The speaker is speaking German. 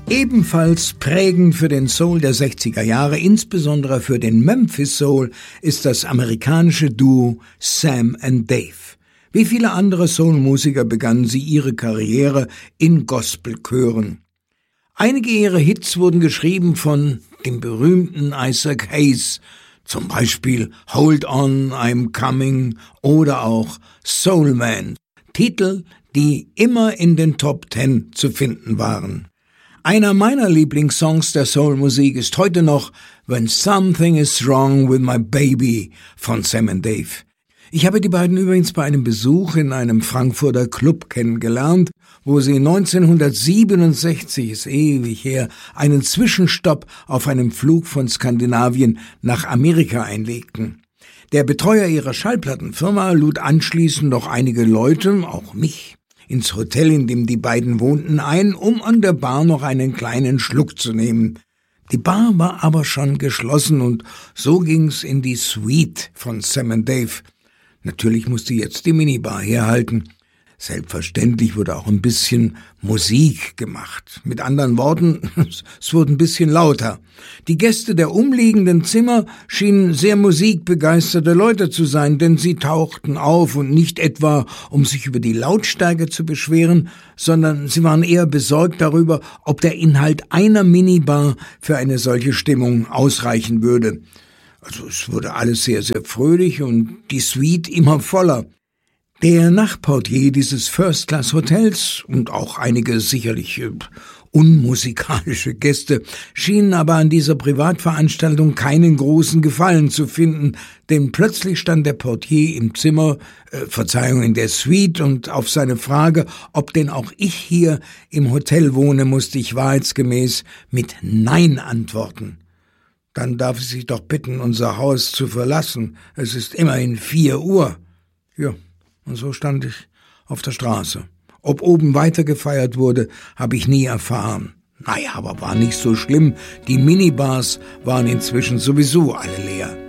Ebenfalls prägend für den Soul der 60er Jahre, insbesondere für den Memphis Soul, ist das amerikanische Duo Sam and Dave. Wie viele andere Soul-Musiker begannen sie ihre Karriere in Gospelchören. Einige ihrer Hits wurden geschrieben von dem berühmten Isaac Hayes, zum Beispiel Hold On, I'm Coming oder auch Soul Man, Titel, die immer in den Top 10 zu finden waren. Einer meiner Lieblingssongs der Soulmusik ist heute noch When Something is Wrong with My Baby von Sam and Dave. Ich habe die beiden übrigens bei einem Besuch in einem Frankfurter Club kennengelernt, wo sie 1967, ist ewig her, einen Zwischenstopp auf einem Flug von Skandinavien nach Amerika einlegten. Der Betreuer ihrer Schallplattenfirma lud anschließend noch einige Leute, auch mich, ins Hotel, in dem die beiden wohnten, ein, um an der Bar noch einen kleinen Schluck zu nehmen. Die Bar war aber schon geschlossen und so ging's in die Suite von Sam and Dave. Natürlich musste jetzt die Minibar herhalten. Selbstverständlich wurde auch ein bisschen Musik gemacht. Mit anderen Worten, es wurde ein bisschen lauter. Die Gäste der umliegenden Zimmer schienen sehr musikbegeisterte Leute zu sein, denn sie tauchten auf und nicht etwa, um sich über die Lautstärke zu beschweren, sondern sie waren eher besorgt darüber, ob der Inhalt einer Minibar für eine solche Stimmung ausreichen würde. Also es wurde alles sehr, sehr fröhlich und die Suite immer voller. Der Nachtportier dieses First-Class-Hotels und auch einige sicherlich unmusikalische Gäste schienen aber an dieser Privatveranstaltung keinen großen Gefallen zu finden, denn plötzlich stand der Portier im Zimmer, in der Suite, und auf seine Frage, ob denn auch ich hier im Hotel wohne, musste ich wahrheitsgemäß mit Nein antworten. Dann darf ich Sie doch bitten, unser Haus zu verlassen. Es ist immerhin 4 Uhr. Ja, und so stand ich auf der Straße. Ob oben weiter gefeiert wurde, habe ich nie erfahren. Naja, aber war nicht so schlimm. Die Minibars waren inzwischen sowieso alle leer.